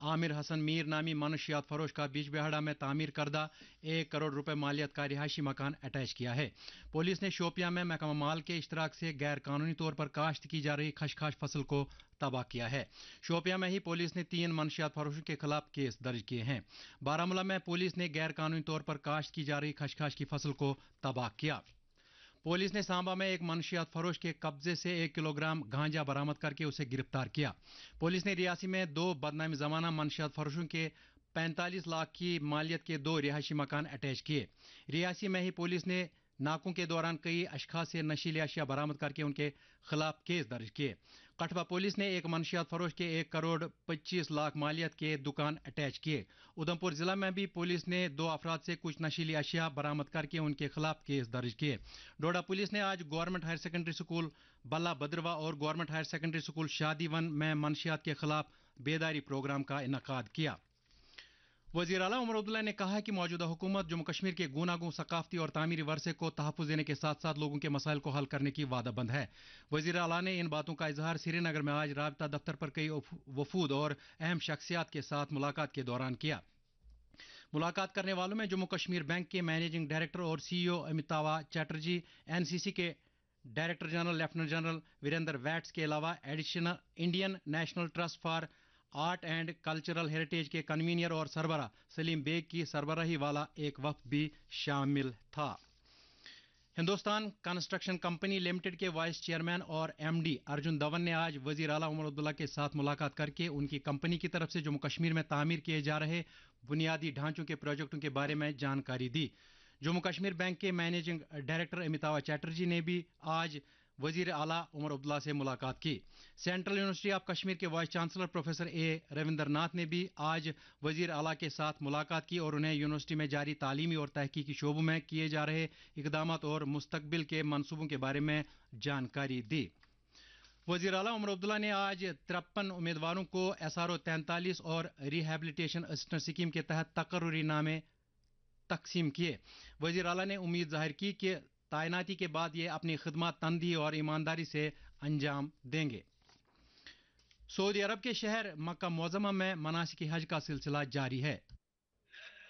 आमिर हसन मीर नामी मनशियात फरोश का बीच बिहाड़ा में तामीर करदा 1 करोड़ रुपए मालियत का रिहायशी मकान अटैच किया है। पुलिस ने शोपियां में महकमा माल के इश्तराक से गैर कानूनी तौर पर काश्त की जा रही खशखाश फसल को तबाह किया है। शोपियां में ही पुलिस ने 3 मनशियात फरोशों के खिलाफ केस दर्ज किए हैं। बारामूला में पुलिस ने गैर कानूनी तौर पर काश्त की जा रही खशखाश की फसल को तबाह किया। पुलिस ने सांबा में एक मनशियात फरोश के कब्जे से 1 किलोग्राम गांजा बरामद करके उसे गिरफ्तार किया। पुलिस ने रियासी में 2 बदनामी जमाना मनशियात फरोशों के 45 लाख की मालियत के 2 रिहायशी मकान अटैच किए। रियासी में ही पुलिस ने नाकों के दौरान कई अशखास से नशीली अशिया बरामद करके उनके खिलाफ केस दर्ज किए। कठवा पुलिस ने एक मनशियात फरोश के 1 करोड़ 25 लाख मालियत के दुकान अटैच किए। उधमपुर जिला में भी पुलिस ने 2 अफराद से कुछ नशीली अशिया बरामद करके उनके खिलाफ केस दर्ज किए। डोडा पुलिस ने आज गवर्नमेंट हायर सेकेंडरी स्कूल बल्ला बद्रवा और गवर्नमेंट हायर सेकेंडरी स्कूल शादीवन में मनशियात के खिलाफ बेदारी प्रोग्राम का इनकाद किया। वज़ीर आला उमर अब्दुल्ला ने कहा है कि मौजूदा हुकूमत जम्मू कश्मीर के गूनागूं सकाफती और तामीरी वर्से को तहफ़्फ़ुज़ देने के साथ साथ लोगों के मसाइल को हल करने की वादाबंद है। वज़ीर आला ने इन बातों का इजहार श्रीनगर में आज राबता दफ्तर पर कई वफूद और अहम शख्सियात के साथ मुलाकात के दौरान किया। मुलाकात करने वालों में जम्मू कश्मीर बैंक के मैनेजिंग डायरेक्टर और CEO अमितावा चैटर्जी, NCC के director general lieutenant general Virendra watts के अलावा additional Indian national trust for art and cultural heritage के कन्वीनर और सरबरा सलीम बेग की सरबराही वाला एक वफ्द भी शामिल था। हिंदुस्तान कंस्ट्रक्शन कंपनी लिमिटेड के वाइस चेयरमैन और MD अर्जुन धवन ने आज वज़ीर आला उमर अब्दुल्ला के साथ मुलाकात करके उनकी कंपनी की तरफ से जम्मू कश्मीर में तामीर किए जा रहे बुनियादी ढांचों के प्रोजेक्टों के बारे में जानकारी दी। जम्मू कश्मीर बैंक के मैनेजिंग डायरेक्टर अमितावा चैटर्जी ने भी आज वज़ीर आला उमर अब्दुल्ला से मुलाकात की। सेंट्रल यूनिवर्सिटी ऑफ कश्मीर के vice chancellor professor A Ravindra नाथ ने भी आज वज़ीर आला के साथ मुलाकात की और उन्हें यूनिवर्सिटी में जारी तालीमी और तहकीकी शोबों में किए जा रहे इक़दामात और मुस्तकबिल के मंसूबों के बारे में जानकारी दी। वज़ीर आला उमर अब्दुल्ला ने आज 53 उम्मीदवारों को SRO 43 और रिहैबिलिटेशन असिस्टेंट स्कीम के तहत तकर्रुरी नामे तकसीम किए। वज़ीर आला ने उम्मीद जाहिर की कि तैनाती के बाद ये अपनी खिदमत तनदीही और ईमानदारी से अंजाम देंगे। सऊदी अरब के शहर मक्का मुअज़्ज़मा में मनासिक हज का सिलसिला जारी है।